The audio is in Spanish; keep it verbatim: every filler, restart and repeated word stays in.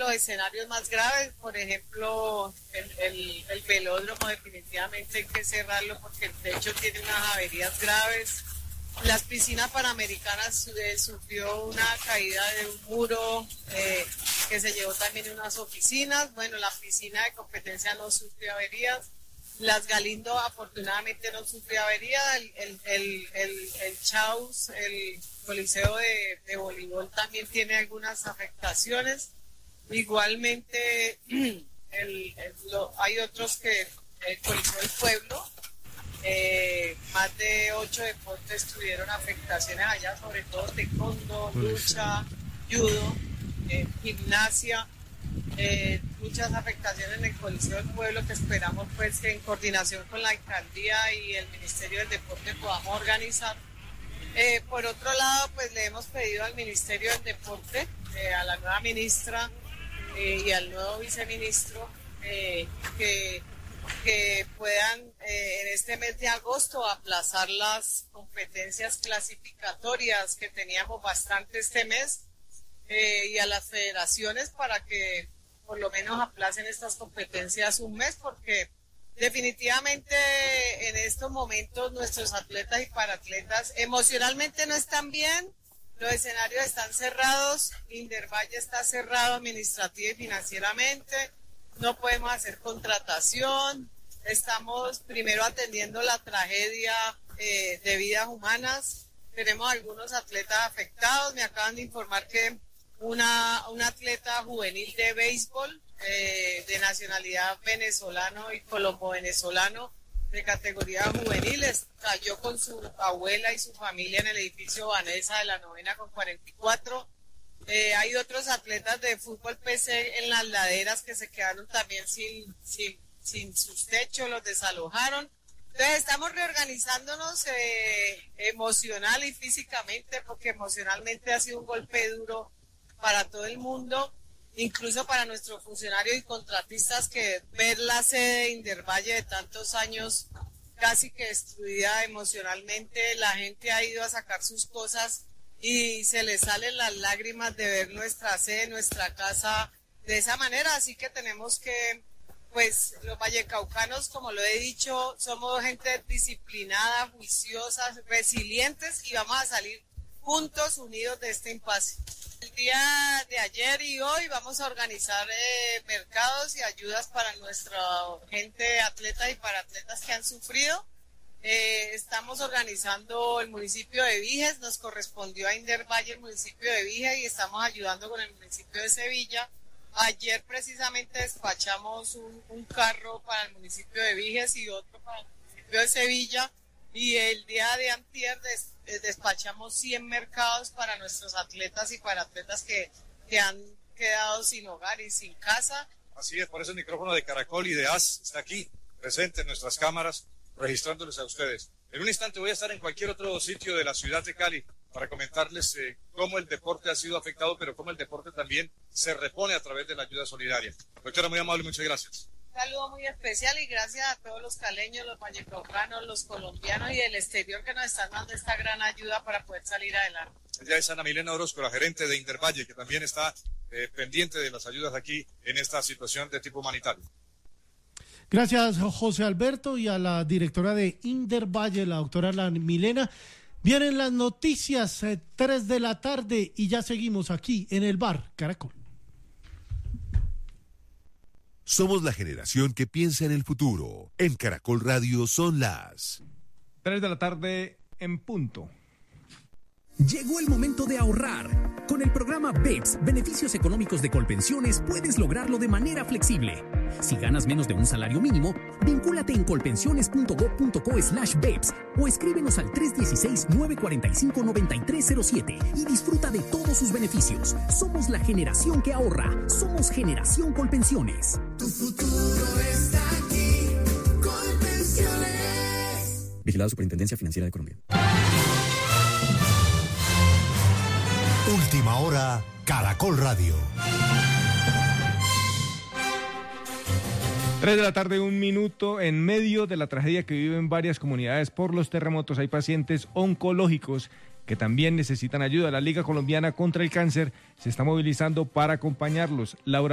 los escenarios más graves, por ejemplo, el, el, el velódromo definitivamente hay que cerrarlo porque el techo tiene unas averías graves. Las piscinas panamericanas eh, sufrió una caída de un muro eh, que se llevó también unas oficinas. Bueno, la piscina de competencia no sufrió averías. Las Galindo afortunadamente no sufrió avería, el, el, el, el, el Chaus, el Coliseo de, de Voleibol también tiene algunas afectaciones. Igualmente el, el, lo, hay otros que, el Coliseo del Pueblo, eh, más de ocho deportes tuvieron afectaciones allá, sobre todo taekwondo, lucha, judo, eh, gimnasia. Eh, muchas afectaciones en el Coliseo del Pueblo que esperamos pues que en coordinación con la alcaldía y el Ministerio del Deporte podamos organizar. Eh, por otro lado, pues le hemos pedido al Ministerio del Deporte, eh, a la nueva ministra eh, y al nuevo viceministro eh, que, que puedan eh, en este mes de agosto aplazar las competencias clasificatorias que teníamos bastante este mes. Eh, y a las federaciones para que por lo menos aplacen estas competencias un mes, porque definitivamente en estos momentos nuestros atletas y paratletas emocionalmente no están bien, los escenarios están cerrados, Indervalle está cerrado administrativa y financieramente, no podemos hacer contratación, estamos primero atendiendo la tragedia eh, de vidas humanas, tenemos algunos atletas afectados, me acaban de informar que Una, una atleta juvenil de béisbol eh, de nacionalidad venezolano y colombo-venezolano de categoría juveniles cayó con su abuela y su familia en el edificio Vanessa de la novena con cuarenta y cuatro. Eh, hay otros atletas de fútbol P C en las laderas que se quedaron también sin, sin, sin sus techos, los desalojaron. Entonces estamos reorganizándonos eh, emocional y físicamente porque emocionalmente ha sido un golpe duro para todo el mundo, incluso para nuestros funcionarios y contratistas, que ver la sede de Indervalle de tantos años casi que destruida emocionalmente, la gente ha ido a sacar sus cosas y se les salen las lágrimas de ver nuestra sede, nuestra casa de esa manera, así que tenemos que, pues los vallecaucanos, como lo he dicho, somos gente disciplinada, juiciosa, resilientes y vamos a salir juntos, unidos de este impasse. El día de ayer y hoy vamos a organizar eh, mercados y ayudas para nuestra gente, atletas y paratletas que han sufrido. Eh, estamos organizando el municipio de Viges, nos correspondió a Indervalle el municipio de Viges y estamos ayudando con el municipio de Sevilla. Ayer precisamente despachamos un, un carro para el municipio de Viges y otro para el municipio de Sevilla. Y el día de antier des, despachamos cien mercados para nuestros atletas y paratletas que, que han quedado sin hogar y sin casa. Así es, por eso el micrófono de Caracol y de A S está aquí, presente en nuestras cámaras, registrándoles a ustedes. En un instante voy a estar en cualquier otro sitio de la ciudad de Cali para comentarles eh, cómo el deporte ha sido afectado, pero cómo el deporte también se repone a través de la ayuda solidaria. Doctora, muy amable, muchas gracias. Un saludo muy especial y gracias a todos los caleños, los vallecaucanos, los colombianos y del exterior que nos están dando esta gran ayuda para poder salir adelante. Ella es Ana Milena Orozco, la gerente de Indervalle, que también está eh, pendiente de las ayudas aquí en esta situación de tipo humanitario. Gracias, José Alberto, y a la directora de Indervalle, la doctora Ana Milena. Vienen las noticias, eh, tres de la tarde, y ya seguimos aquí en el bar Caracol. Somos la generación que piensa en el futuro. En Caracol Radio son las tres de la tarde en punto. Llegó el momento de ahorrar. Con el programa B E P S, Beneficios Económicos de Colpensiones, puedes lograrlo de manera flexible. Si ganas menos de un salario mínimo, vincúlate en colpensiones.gov.co slash B E P S o escríbenos al tres uno seis, nueve cuatro cinco, nueve tres cero siete y disfruta de todos sus beneficios. Somos la generación que ahorra. Somos Generación Colpensiones. Tu futuro está aquí. Colpensiones. Vigilado Superintendencia Financiera de Colombia. Última Hora, Caracol Radio. tres de la tarde, un minuto. En medio de la tragedia que viven varias comunidades por los terremotos, hay pacientes oncológicos que también necesitan ayuda. La Liga Colombiana contra el Cáncer se está movilizando para acompañarlos. Laura